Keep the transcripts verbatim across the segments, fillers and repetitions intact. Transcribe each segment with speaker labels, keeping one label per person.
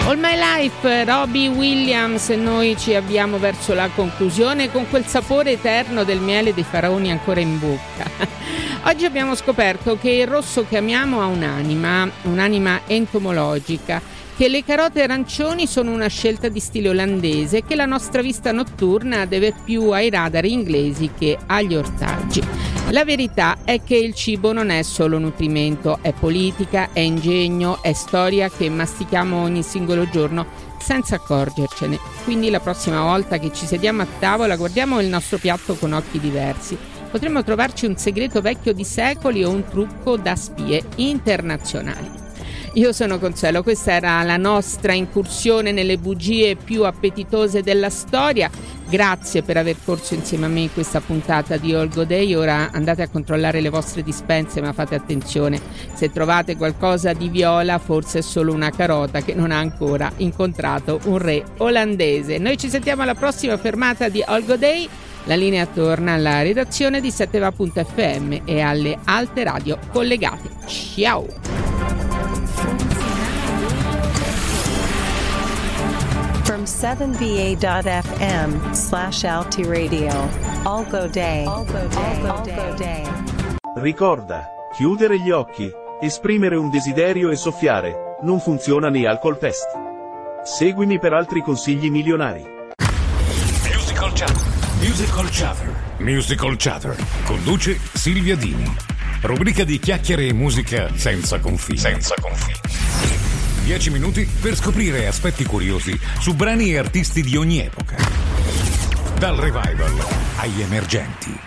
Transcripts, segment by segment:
Speaker 1: All My Life, Robbie Williams, e noi ci avviamo verso la conclusione con quel sapore eterno del miele dei faraoni ancora in bocca. Oggi abbiamo scoperto che il rosso che amiamo ha un'anima, un'anima entomologica, che le carote arancioni sono una scelta di stile olandese, che la nostra vista notturna deve più ai radar inglesi che agli ortaggi. La verità è che il cibo non è solo nutrimento, è politica, è ingegno, è storia che mastichiamo ogni singolo giorno senza accorgercene. Quindi la prossima volta che ci sediamo a tavola guardiamo il nostro piatto con occhi diversi. Potremmo trovarci un segreto vecchio di secoli o un trucco da spie internazionali. Io sono Consuelo, questa era la nostra incursione nelle bugie più appetitose della storia. Grazie per aver corso insieme a me in questa puntata di All Go Day. Ora andate a controllare le vostre dispense, ma fate attenzione, se trovate qualcosa di viola forse è solo una carota che non ha ancora incontrato un re olandese. Noi ci sentiamo alla prossima fermata di All Go Day. La linea torna alla redazione di sette va punto effe emme e alle alte radio collegate. Ciao!
Speaker 2: From seven V A dot F M slash Alti Radio. All Go Day. All Go Day. All Go Day.
Speaker 3: Ricorda, chiudere gli occhi, esprimere un desiderio e soffiare, non funziona nei alcol test. Seguimi per altri consigli milionari.
Speaker 4: Musical Chatter. Musical Chatter. Musical Chatter. Conduce Silvia Dini. Rubrica di chiacchiere e musica senza confini. Senza confini. dieci minuti per scoprire aspetti curiosi su brani e artisti di ogni epoca. Dal revival agli emergenti.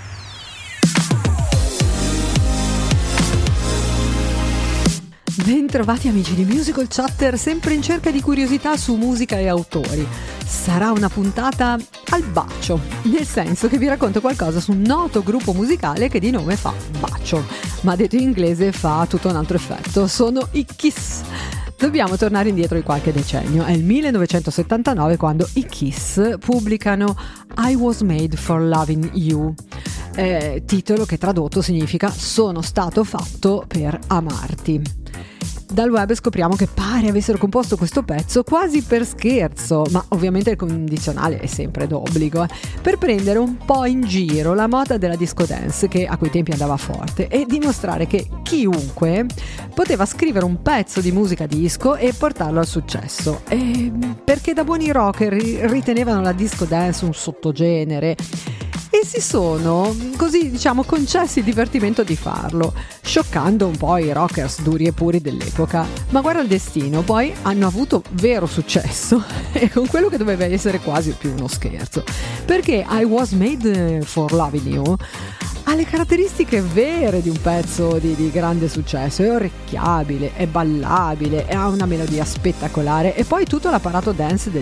Speaker 5: Bentrovati amici di Musical Chatter, sempre in cerca di curiosità su musica e autori. Sarà una puntata al bacio, nel senso che vi racconto qualcosa su un noto gruppo musicale che di nome fa bacio, ma detto in inglese fa tutto un altro effetto. Sono i Kiss. Dobbiamo tornare indietro di qualche decennio. È il millenovecentosettantanove quando i Kiss pubblicano I Was Made for Loving You, eh, titolo che tradotto significa Sono stato fatto per amarti. Dal web scopriamo che pare avessero composto questo pezzo quasi per scherzo, ma ovviamente il condizionale è sempre d'obbligo, eh, per prendere un po' in giro la moda della disco dance che a quei tempi andava forte e dimostrare che chiunque poteva scrivere un pezzo di musica disco e portarlo al successo. E perché da buoni rocker ritenevano la disco dance un sottogenere e si sono, così diciamo, concessi il divertimento di farlo, scioccando un po' i rockers duri e puri dell'epoca. Ma guarda il destino, poi hanno avuto vero successo e con quello che doveva essere quasi più uno scherzo, perché I Was Made for Loving You ha le caratteristiche vere di un pezzo di, di grande successo. È orecchiabile, è ballabile, ha una melodia spettacolare e poi tutto l'apparato dance del